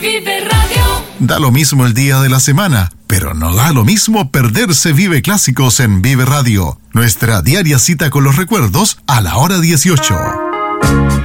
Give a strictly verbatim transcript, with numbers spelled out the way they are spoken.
Vive Radio. Da lo mismo el día de la semana, pero no da lo mismo perderse Vive Clásicos en Vive Radio. Nuestra diaria cita con los recuerdos a la hora dieciocho.